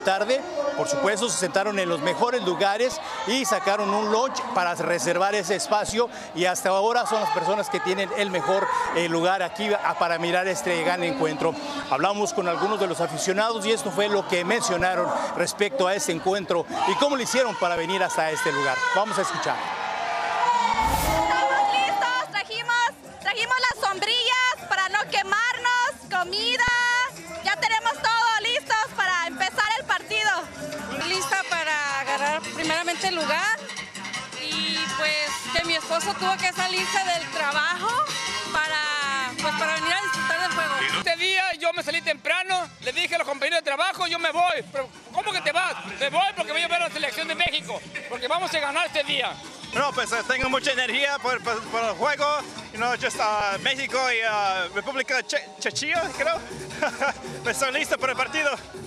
Tarde, por supuesto, se sentaron en los mejores lugares y sacaron un lunch para reservar ese espacio, y hasta ahora son las personas que tienen el mejor lugar aquí para mirar este gran encuentro. Hablamos con algunos de los aficionados y esto fue lo que mencionaron respecto a este encuentro y cómo lo hicieron para venir hasta este lugar. Vamos a escuchar. Estamos listos, trajimos las sombrillas para no quemarnos, comida, ya tenemos todo listos para empezar el partido. Lista para agarrar primeramente el lugar, y pues que mi esposo tuvo que salirse del trabajo para venir a disfrutar del juego. Este día yo me salí temprano, le dije a los compañeros de trabajo, yo me voy. Pero ¿cómo que te vas? Me voy porque voy a ver a la selección de México, porque vamos a ganar este día. No, pues tengo mucha energía por el juego, México y República Chequia, creo. Estoy listo para el partido.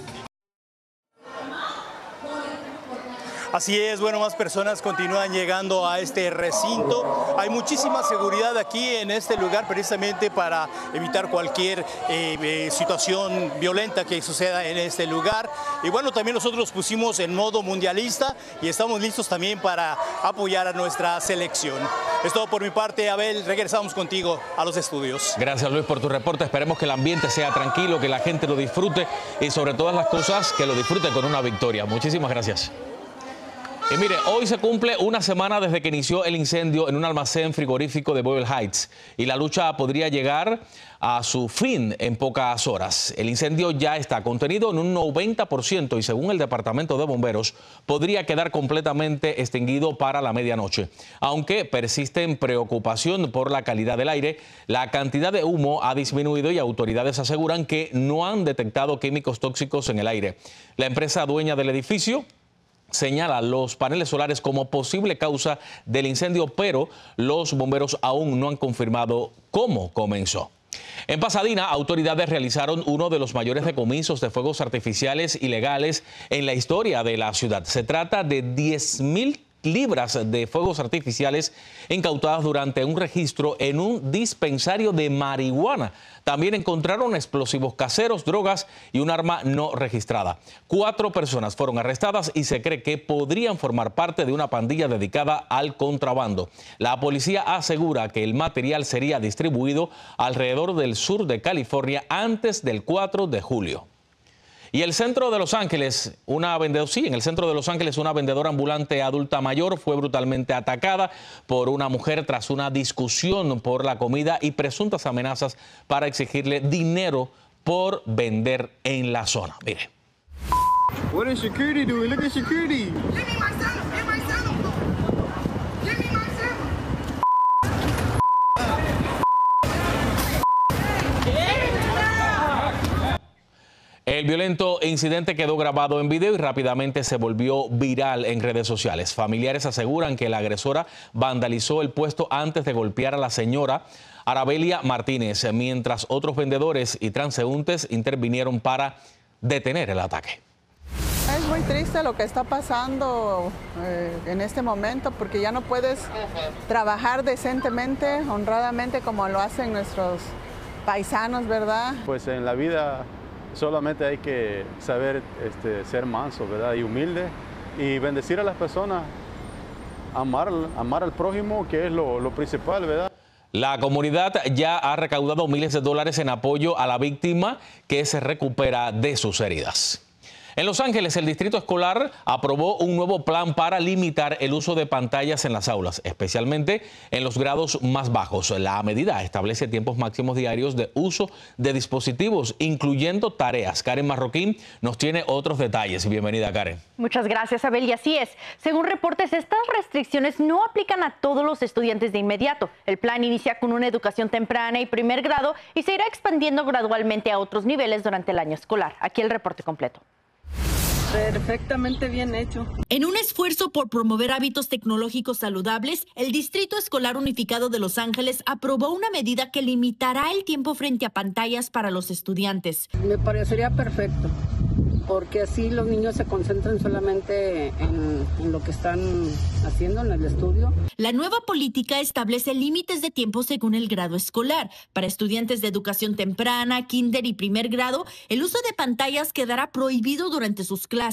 Así es, bueno, más personas continúan llegando a este recinto. Hay muchísima seguridad aquí en este lugar precisamente para evitar cualquier situación violenta que suceda en este lugar. Y bueno, también nosotros pusimos en modo mundialista y estamos listos también para apoyar a nuestra selección. Es todo por mi parte, Abel. Regresamos contigo a los estudios. Gracias, Luis, por tu reporte. Esperemos que el ambiente sea tranquilo, que la gente lo disfrute y sobre todas las cosas que lo disfrute con una victoria. Muchísimas gracias. Y mire, hoy se cumple una semana desde que inició el incendio en un almacén frigorífico de Boyle Heights y la lucha podría llegar a su fin en pocas horas. El incendio ya está contenido en un 90% y según el Departamento de Bomberos podría quedar completamente extinguido para la medianoche. Aunque persiste en preocupación por la calidad del aire, la cantidad de humo ha disminuido y autoridades aseguran que no han detectado químicos tóxicos en el aire. La empresa dueña del edificio señala los paneles solares como posible causa del incendio, pero los bomberos aún no han confirmado cómo comenzó. En Pasadena, autoridades realizaron uno de los mayores decomisos de fuegos artificiales ilegales en la historia de la ciudad. Se trata de 10,000 libras de fuegos artificiales incautadas durante un registro en un dispensario de marihuana. También encontraron explosivos caseros, drogas y un arma no registrada. 4 personas fueron arrestadas y se cree que podrían formar parte de una pandilla dedicada al contrabando. La policía asegura que el material sería distribuido alrededor del sur de California antes del 4 de julio. Y el centro de Los Ángeles, en el centro de Los Ángeles, una vendedora ambulante adulta mayor fue brutalmente atacada por una mujer tras una discusión por la comida y presuntas amenazas para exigirle dinero por vender en la zona. Mire. What is security doing? Look at security. Give me my sandal. Give my sandal. Give me my sandal. El violento incidente quedó grabado en video y rápidamente se volvió viral en redes sociales. Familiares aseguran que la agresora vandalizó el puesto antes de golpear a la señora Arabelia Martínez, mientras otros vendedores y transeúntes intervinieron para detener el ataque. Es muy triste lo que está pasando en este momento, porque ya no puedes trabajar decentemente, honradamente, como lo hacen nuestros paisanos, ¿verdad? Pues en la vida solamente hay que saber ser manso, ¿verdad? Y humilde y bendecir a las personas, amar al prójimo, que es lo principal, ¿verdad? La comunidad ya ha recaudado miles de dólares en apoyo a la víctima, que se recupera de sus heridas. En Los Ángeles, el distrito escolar aprobó un nuevo plan para limitar el uso de pantallas en las aulas, especialmente en los grados más bajos. La medida establece tiempos máximos diarios de uso de dispositivos, incluyendo tareas. Karen Marroquín nos tiene otros detalles. Bienvenida, Karen. Muchas gracias, Abel. Y así es. Según reportes, estas restricciones no aplican a todos los estudiantes de inmediato. El plan inicia con una educación temprana y primer grado y se irá expandiendo gradualmente a otros niveles durante el año escolar. Aquí el reporte completo. Perfectamente bien hecho. En un esfuerzo por promover hábitos tecnológicos saludables, el Distrito Escolar Unificado de Los Ángeles aprobó una medida que limitará el tiempo frente a pantallas para los estudiantes. Me parecería perfecto. porque así los niños se concentran solamente en lo que están haciendo en el estudio. La nueva política establece límites de tiempo según el grado escolar. Para estudiantes de educación temprana, kinder y primer grado, el uso de pantallas quedará prohibido durante sus clases.